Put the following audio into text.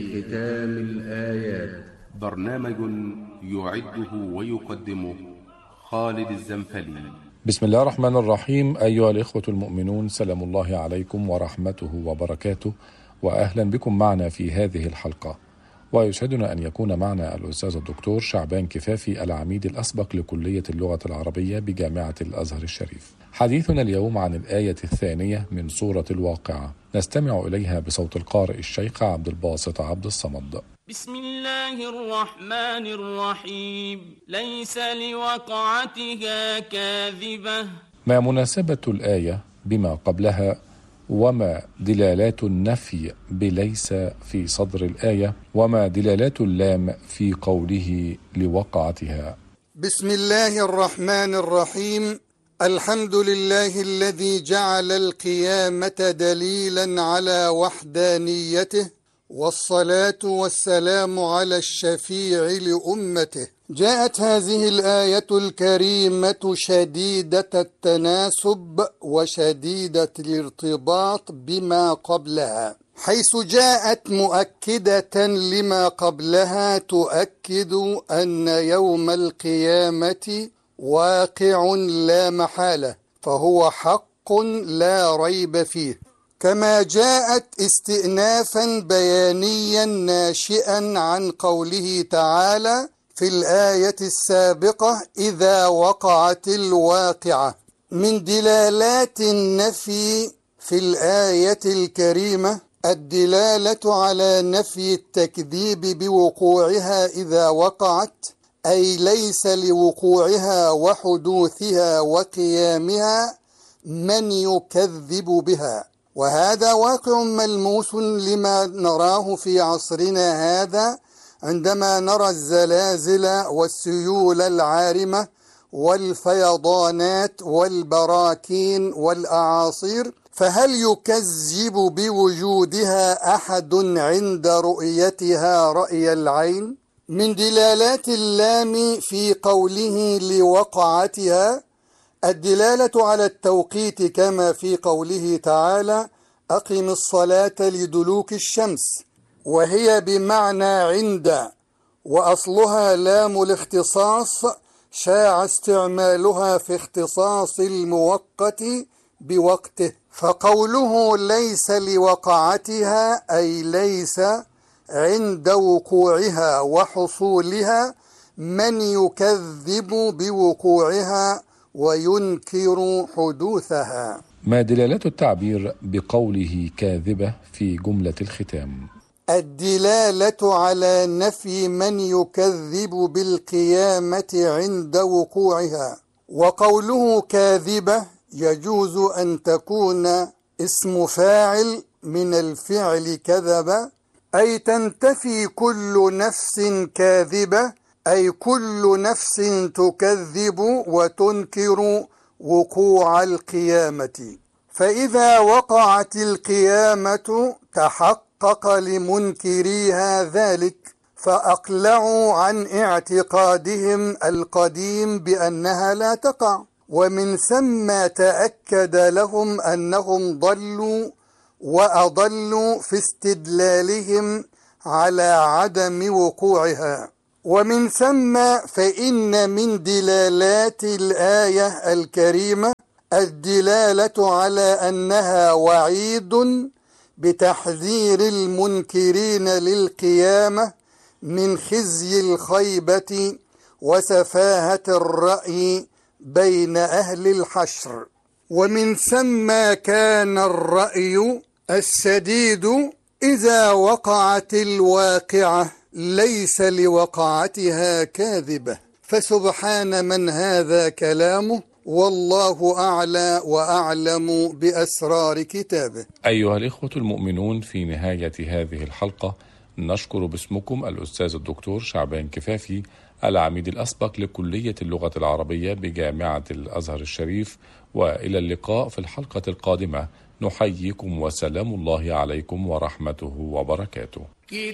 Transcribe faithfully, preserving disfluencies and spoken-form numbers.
ختام الآيات. برنامج يعده ويقدمه خالد الزنفلي. بسم الله الرحمن الرحيم. أيها الإخوة المؤمنون، سلام الله عليكم ورحمته وبركاته، وأهلا بكم معنا في هذه الحلقة. ويسعدنا أن يكون معنا الأستاذ الدكتور شعبان كفافي، العميد الأسبق لكلية اللغة العربية بجامعة الأزهر الشريف. حديثنا اليوم عن الآية الثانية من سورة الواقعة، نستمع إليها بصوت القارئ الشيخ عبد الباسط عبد الصمد. بسم الله الرحمن الرحيم. ليس لوقعتها كاذبة. ما مناسبة الآية بما قبلها، وما دلالات النفي بليس في صدر الآية، وما دلالات اللام في قوله لوقعتها؟ بسم الله الرحمن الرحيم. الحمد لله الذي جعل القيامة دليلا على وحدانيته، والصلاة والسلام على الشفيع لأمته. جاءت هذه الآية الكريمة شديدة التناسب وشديدة الارتباط بما قبلها، حيث جاءت مؤكدة لما قبلها، تؤكد أن يوم القيامة واقع لا محالة، فهو حق لا ريب فيه. كما جاءت استئنافا بيانيا ناشئا عن قوله تعالى في الآية السابقة: إذا وقعت الواقعة. من دلالات النفي في الآية الكريمة الدلالة على نفي التكذيب بوقوعها إذا وقعت، أي ليس لوقوعها وحدوثها وقيامها من يكذب بها. وهذا واقع ملموس لما نراه في عصرنا هذا، عندما نرى الزلازل والسيول العارمة والفيضانات والبراكين والأعاصير، فهل يكذب بوجودها أحد عند رؤيتها رأي العين؟ من دلالات اللام في قوله لوقعتها الدلالة على التوقيت، كما في قوله تعالى: أقم الصلاة لدلوك الشمس، وهي بمعنى عند، وأصلها لام الاختصاص، شاع استعمالها في اختصاص المؤقت بوقته. فقوله ليس لوقعتها أي ليس عند وقوعها وحصولها من يكذب بوقوعها وينكر حدوثها. ما دلالة التعبير بقوله كاذبة في جملة الختام؟ الدلالة على نفي من يكذب بالقيامة عند وقوعها. وقوله كاذبة يجوز أن تكون اسم فاعل من الفعل كذب، أي تنتفي كل نفس كاذبة، أي كل نفس تكذب وتنكر وقوع القيامة. فإذا وقعت القيامة تحقق لمنكريها ذلك، فأقلعوا عن اعتقادهم القديم بأنها لا تقع، ومن ثم تأكد لهم أنهم ضلوا وأضلوا في استدلالهم على عدم وقوعها. ومن ثم فإن من دلالات الآية الكريمة الدلالة على أنها وعيد بتحذير المنكرين للقيامة من خزي الخيبة وسفاهة الرأي بين أهل الحشر. ومن ثم كان الرأي السديد إذا وقعت الواقعة ليس لوقعتها كاذبة. فسبحان من هذا كلامه، والله أعلى وأعلم بأسرار كتابه. أيها الإخوة المؤمنون، في نهاية هذه الحلقة نشكر باسمكم الأستاذ الدكتور شعبان كفافي، العميد الأسبق لكلية اللغة العربية بجامعة الأزهر الشريف. وإلى اللقاء في الحلقة القادمة، نحييكم وسلام الله عليكم ورحمته وبركاته.